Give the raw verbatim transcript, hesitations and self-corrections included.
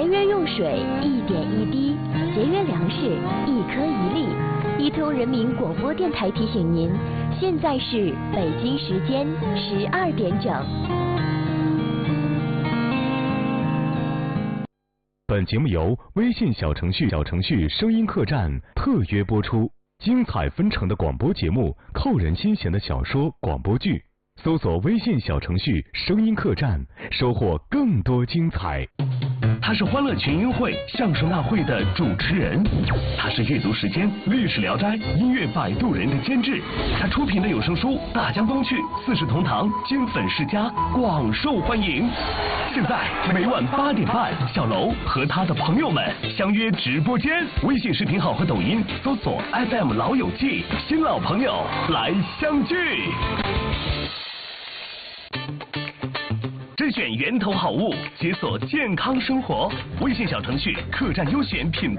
约用水一点一滴，节约粮食一颗一粒。一通人民广播电台提醒您，现在是北京时间十二点整。 本节目由微信小程序小程序声音客栈特约播出，精彩纷呈的广播节目，扣人心弦的小说广播剧，搜索微信小程序声音客栈，收获更多精彩。 他是欢乐群英会相声大会的主持人，他是阅读时间历史聊斋音乐摆渡人的监制，他出品的有声书《大江东去》《四世同堂》金粉世家广受欢迎。现在每晚八点半，小楼和他的朋友们相约直播间，微信视频号和抖音搜索 F M 老友记，新老朋友来相聚。甄选源头好物，解锁健康生活。微信小程序客栈优选品